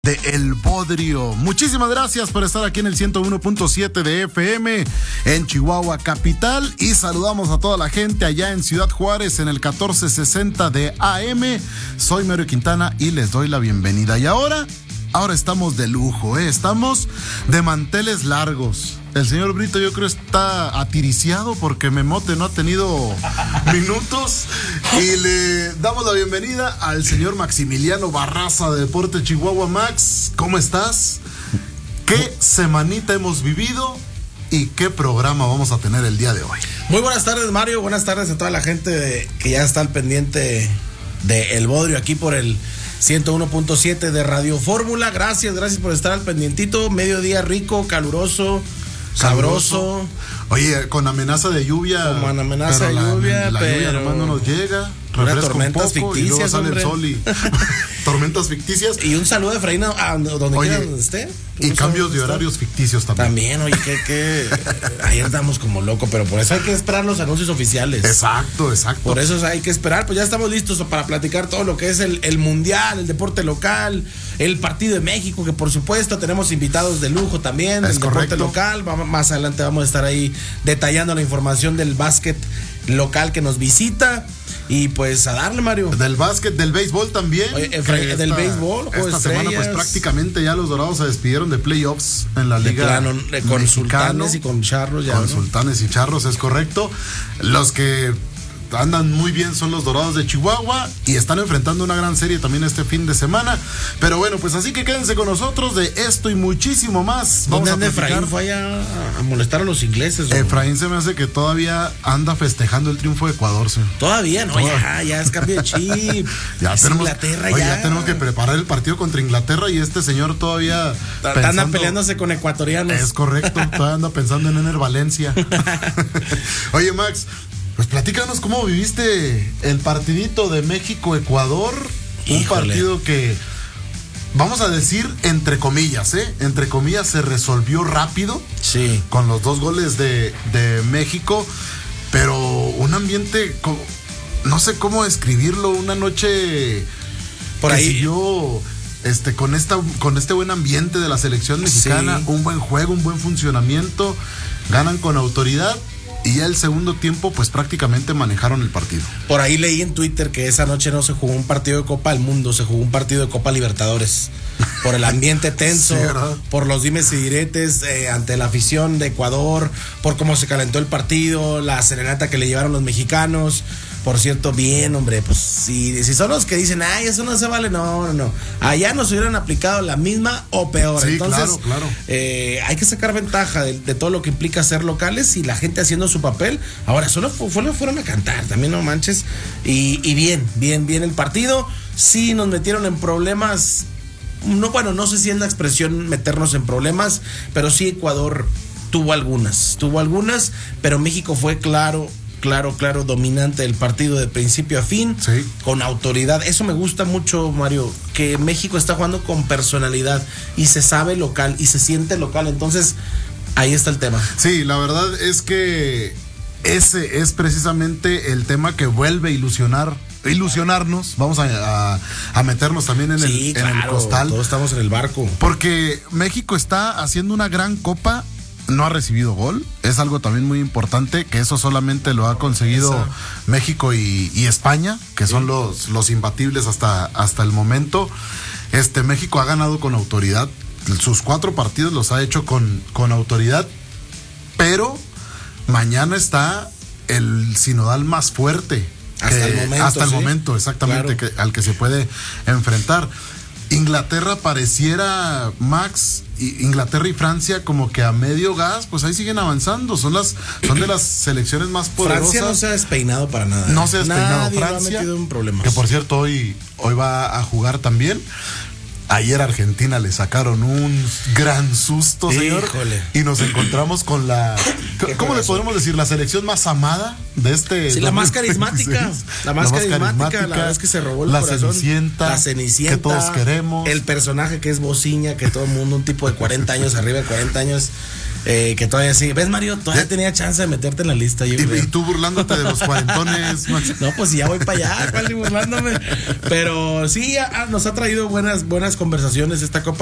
de El Bodrio. Muchísimas gracias por estar aquí en el 101.7 de FM en Chihuahua capital, y saludamos a toda la gente allá en Ciudad Juárez en el 1460 de AM. Soy Mario Quintana y les doy la bienvenida. Y ahora estamos de lujo, estamos de manteles largos. El señor Brito, yo creo, está atiriciado porque Memote no ha tenido minutos, y le damos la bienvenida al señor Maximiliano Barraza de Deporte Chihuahua. Max, ¿cómo estás? ¿Qué semanita hemos vivido y qué programa vamos a tener el día de hoy? Muy buenas tardes, Mario. Buenas tardes a toda la gente que ya está al pendiente de El Bodrio aquí por el 101.7 de Radio Fórmula. Gracias por estar al pendientito. Mediodía rico, caluroso, sabroso. Oye, con amenaza de lluvia. Con amenaza de lluvia, la lluvia nomás no nos llega. Refresca tormentas un poco ficticias, y luego sale hombre. el sol y tormentas ficticias. Y un saludo de Efraín a donde quiera donde esté. Y cambios de horarios ficticios también. También, oye, que ayer andamos como loco, pero por eso hay que esperar los anuncios oficiales. Exacto. Por eso hay que esperar, pues ya estamos listos para platicar todo lo que es el mundial, el deporte local, el partido de México, que por supuesto tenemos invitados de lujo también, el deporte local. Más adelante vamos a estar ahí detallando la información del básquet local que nos visita. Y pues a darle, Mario. Del básquet, del béisbol también. Oye, del béisbol. Esta semana pues prácticamente ya los Dorados se despidieron de playoffs en la liga con Sultanes y con Charros. Con Sultanes y Charros, es correcto. Los que andan muy bien son los Dorados de Chihuahua y están enfrentando una gran serie también este fin de semana. Pero bueno, pues así que quédense con nosotros de esto y muchísimo más. ¿Dónde anda Efraín? Fue allá a molestar a los ingleses, ¿no? Efraín se me hace que todavía anda festejando el triunfo de Ecuador, ¿sí? Todavía, no, ya es cambio de chip. ya tenemos, Inglaterra, ya tenemos que preparar el partido contra Inglaterra, y este señor todavía anda peleándose con ecuatorianos. Es correcto, todavía anda pensando en Ener Valencia. Oye, Max, pues platícanos cómo viviste el partidito de México-Ecuador. Un partido que, vamos a decir, entre comillas, se resolvió rápido. Sí. Con los 2 goles de México, pero un ambiente, no sé cómo describirlo, una noche por ahí siguió con este buen ambiente de la selección mexicana, sí. Un buen juego, un buen funcionamiento, ganan con autoridad. Y ya el segundo tiempo, pues prácticamente manejaron el partido. Por ahí leí en Twitter que esa noche no se jugó un partido de Copa del Mundo, se jugó un partido de Copa Libertadores. Por el ambiente tenso, sí, por los dimes y diretes ante la afición de Ecuador, por cómo se calentó el partido, la serenata que le llevaron los mexicanos. Por cierto, bien, hombre, pues si son los que dicen, ay, eso no se vale, no. Allá nos hubieran aplicado la misma o peor. Sí, entonces, claro. Hay que sacar ventaja de todo lo que implica ser locales y la gente haciendo su papel. Ahora, solo fueron a cantar, también no manches. Y bien el partido. Sí nos metieron en problemas. No sé si es la expresión meternos en problemas, pero sí Ecuador tuvo algunas, pero México fue claro, dominante del partido de principio a fin, sí. Con autoridad. Eso me gusta mucho, Mario, que México está jugando con personalidad y se sabe local y se siente local. Entonces, ahí está el tema. Sí, la verdad es que ese es precisamente el tema que vuelve a ilusionarnos. Vamos a meternos también en el costal. Todos estamos en el barco. Porque México está haciendo una gran copa. No ha recibido gol, es algo también muy importante, que eso solamente lo ha conseguido México y España, que son los imbatibles hasta el momento. México ha ganado con autoridad, sus 4 partidos los ha hecho con autoridad, pero mañana está el sinodal más fuerte. Hasta el momento, exactamente, claro. Al que se puede enfrentar. Inglaterra pareciera, Max, Inglaterra y Francia como que a medio gas, pues ahí siguen avanzando, son de las selecciones más poderosas. Francia no se ha despeinado para nada. No se ha despeinado. Nadie Francia, lo ha metido en problemas. Que por cierto hoy va a jugar también. Ayer a Argentina le sacaron un gran susto, señor. Híjole. Y nos encontramos con ¿cómo le podemos decir? La selección más amada de Sí, la más carismática. La más carismática. La verdad es que se robó el corazón. La Cenicienta. Que todos queremos. El personaje que es Bociña, que todo el mundo, un tipo de 40 años, arriba de 40 años. Que todavía sí. ¿Ves, Mario? Todavía tenía chance de meterte en la lista. Yo y tú burlándote de los cuarentones, Max. No, pues ya voy para allá, casi burlándome. Pero sí, nos ha traído buenas conversaciones esta Copa